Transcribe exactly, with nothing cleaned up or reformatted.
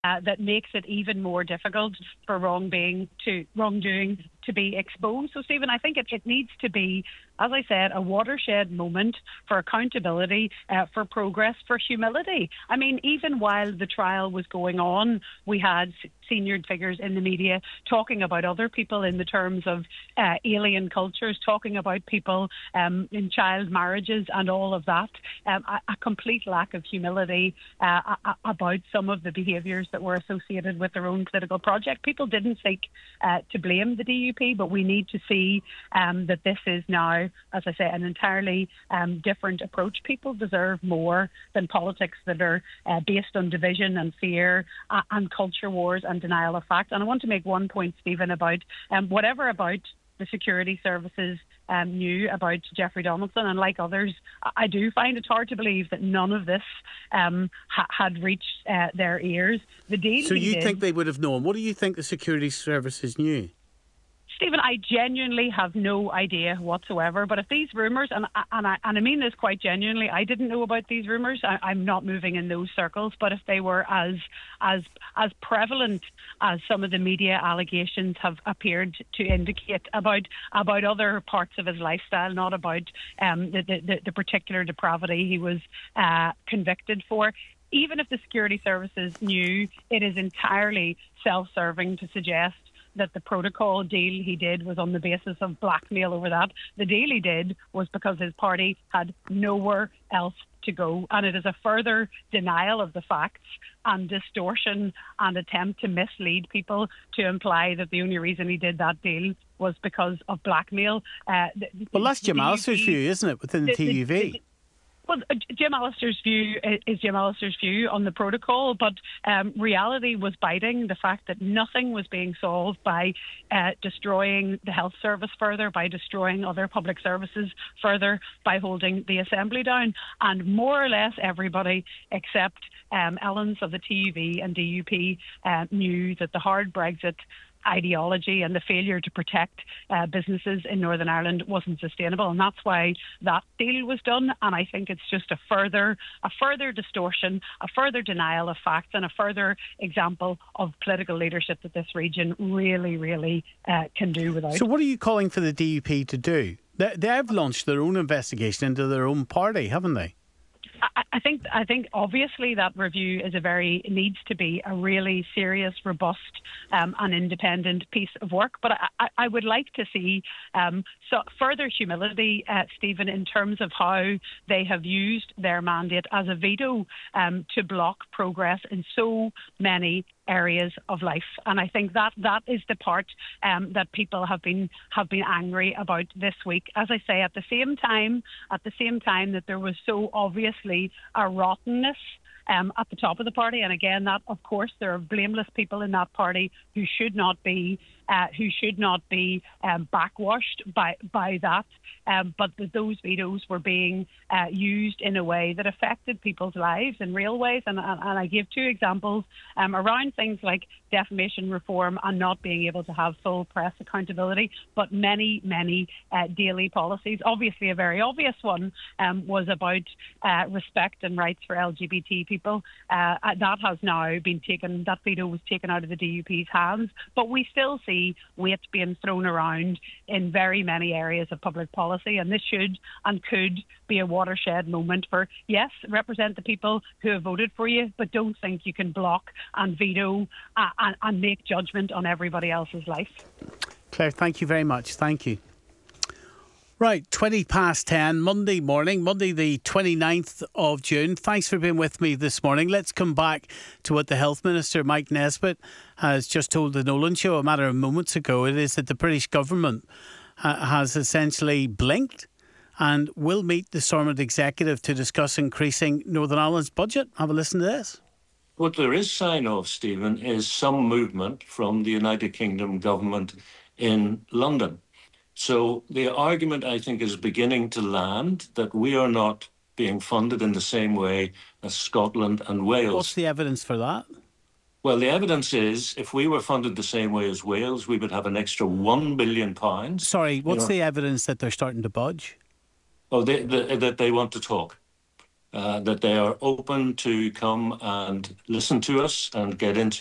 uh, that makes it even more difficult for wrongdoing to wrongdoing to be exposed. So, Stephen, I think it, it needs to be, as I said, a watershed moment for accountability, uh, for progress, for humility. I mean, even while the trial was going on, we had senior figures in the media talking about other people in the terms of uh, alien cultures, talking about people um, in child marriages and all of that. Um, a, a complete lack of humility uh, a, about some of the behaviours that were associated with their own political project. People didn't seek uh, to blame the D U P, but we need to see um, that this is now, as I say, an entirely um, different approach. People deserve more than politics that are uh, based on division and fear uh, and culture wars and denial of fact. And I want to make one point, Stephen, about um, whatever about the security services um, knew about Jeffrey Donaldson, and like others, I do find it hard to believe that none of this um, ha- had reached uh, their ears. The deal. So you did, think they would have known? What do you think the security services knew? Stephen, I genuinely have no idea whatsoever. But if these rumours, and, and, I, and I mean this quite genuinely, I didn't know about these rumours. I, I'm not moving in those circles. But if they were as as as prevalent as some of the media allegations have appeared to indicate about about other parts of his lifestyle, not about um, the, the, the particular depravity he was uh, convicted for, even if the security services knew, it is entirely self-serving to suggest that the protocol deal he did was on the basis of blackmail over that. The deal he did was because his party had nowhere else to go. And it is a further denial of the facts and distortion and attempt to mislead people to imply that the only reason he did that deal was because of blackmail. Uh, well, that's Jim Allister's view, isn't it, within the, the T U V? The, the, Well, Jim Allister's view is Jim Allister's view on the protocol, but um, reality was biting the fact that nothing was being solved by uh, destroying the health service further, by destroying other public services further, by holding the assembly down. And more or less everybody except um, elements of the T U V and D U P uh, knew that the hard Brexit ideology and the failure to protect uh, businesses in Northern Ireland wasn't sustainable, and that's why that deal was done. And I think it's just a further a further distortion, a further denial of facts, and a further example of political leadership that this region really, really uh, can do without. So what are you calling for the D U P to do? They, they have launched their own investigation into their own party, haven't they? I think I think obviously that review is a very needs to be a really serious, robust um, and independent piece of work. But I, I would like to see um, so further humility, uh, Stephen, in terms of how they have used their mandate as a veto um, to block progress in so many areas of life. And I think that that is the part um, that people have been have been angry about this week. As I say, at the same time, at the same time that there was so obviously a rottenness Um, at the top of the party, and again, that of course there are blameless people in that party who should not be, uh, who should not be um, backwashed by by that. Um, but that those vetoes were being uh, used in a way that affected people's lives in real ways. And, and, and I give two examples um, around things like defamation reform and not being able to have full press accountability, but many, many uh, daily policies. Obviously, a very obvious one um, was about uh, respect and rights for L G B T people. Uh, that has now been taken, that veto was taken out of the D U P's hands, but we still see weight being thrown around in very many areas of public policy. And this should and could be a watershed moment for, yes, represent the people who have voted for you, but don't think you can block and veto uh, and, and make judgment on everybody else's life. Claire, thank you very much. Thank you. Right, twenty past ten, Monday morning, Monday the twenty-ninth of June. Thanks for being with me this morning. Let's come back to what the Health Minister, Mike Nesbitt, has just told the Nolan Show a matter of moments ago. It is that the British government uh, has essentially blinked and will meet the Stormont executive to discuss increasing Northern Ireland's budget. Have a listen to this. What there is sign of, Stephen, is some movement from the United Kingdom government in London. So the argument, I think, is beginning to land that we are not being funded in the same way as Scotland and Wales. What's the evidence for that? Well, the evidence is if we were funded the same way as Wales, we would have an extra one billion pounds. Sorry, what's you know, the evidence that they're starting to budge? Oh, they, they, that they want to talk. uh, that they are open to come and listen to us and get into